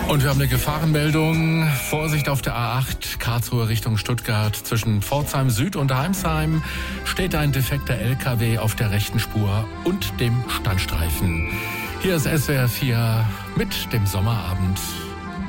Und wir haben eine Gefahrenmeldung. Vorsicht auf der A8, Karlsruhe Richtung Stuttgart. Zwischen Pforzheim Süd und Heimsheim steht ein defekter LKW auf der rechten Spur und dem Standstreifen. Hier ist SWR 4 mit dem Sommerabend.